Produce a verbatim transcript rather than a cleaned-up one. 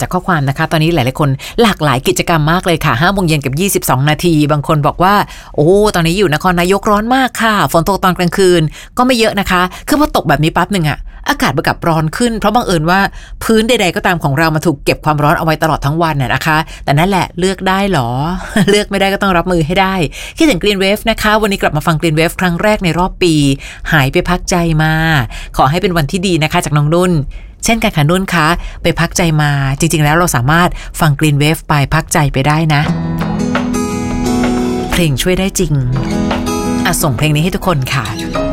จากข้อความนะคะตอนนี้หลายๆคนหลากหลายกิจกรรมมากเลยค่ะห้าโมงเย็นกับยี่สิบสองนาทีบางคนบอกว่าโอ้ตอนนี้อยู่นครนายกร้อนมากค่ะฝนตกตอนกลางคืนก็ไม่เยอะนะคะคือพอตกแบบนี้ปั๊บนึงอะอากาศมันกลับร้อนขึ้นเพราะบังเอิญว่าพื้นใดๆก็ตามของเรามาถูกเก็บความร้อนเอาไว้ตลอดทั้งวันน่ะนะคะแต่นั่นแหละเลือกได้หรอ เลือกไม่ได้ก็ต้องรับมือให้ได้คิดถึง Green Wave นะคะวันนี้กลับมาฟัง Green Wave ครั้งแรกในรอบปีหายไปพักใจมาขอให้เป็นวันที่ดีนะคะจากน้องนุ่นเช่นกันค่ะนุ่นคะไปพักใจมาจริงๆแล้วเราสามารถฟัง Green Wave ไปพักใจไปได้นะเพลงช่วยได้จริงอ่ะส่งเพลงนี้ให้ทุกคนค่ะ